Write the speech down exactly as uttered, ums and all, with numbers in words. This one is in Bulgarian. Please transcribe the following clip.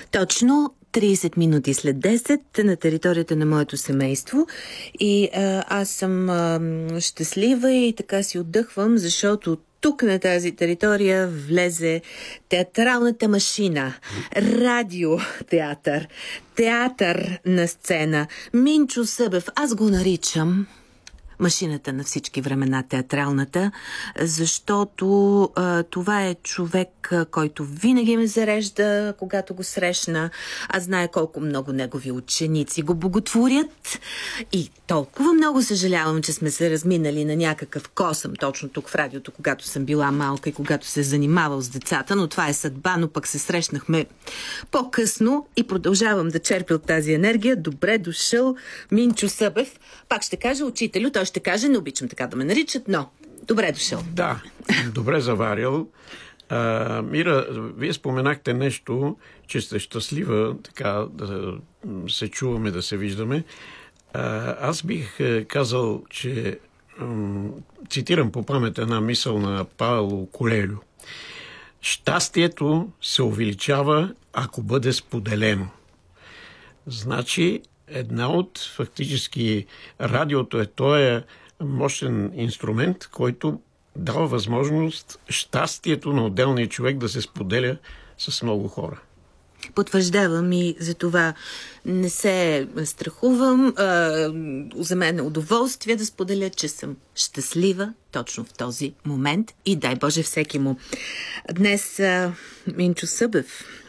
Точно трийсет минути след десет на територията на моето семейство и а, аз съм а, щастлива и така си отдъхвам, защото тук на тази територия влезе театралната машина, радиотеатър, театър на сцена. Минчо Събев, аз го наричам машината на всички времена, театралната, защото а, това е човек, а, който винаги ме зарежда, когато го срещна. Аз знае колко много негови ученици го боготворят и толкова много съжалявам, че сме се разминали на някакъв косъм точно тук в радиото, когато съм била малка и когато се занимавал с децата, но това е съдба, но пък се срещнахме по-късно и продължавам да черпя от тази енергия. Добре дошъл, Минчо Събев. Пак ще кажа учителю, той ще каже, не обичам така да ме наричат, но добре дошъл. Да, добре заварил. А, Мира, вие споменахте нещо, че сте щастлива, така да се чуваме, да се виждаме. А, аз бих казал, че м- цитирам по памет една мисъл на Пауло Коелю. Щастието се увеличава, ако бъде споделено. Значи, една от фактически радиото е този мощен инструмент, който дава възможност щастието на отделния човек да се споделя с много хора. Потвърждавам и за това не се страхувам. А, за мен е удоволствие да споделя, че съм щастлива точно в този момент и дай Боже всеки му. Днес а, Минчо Събев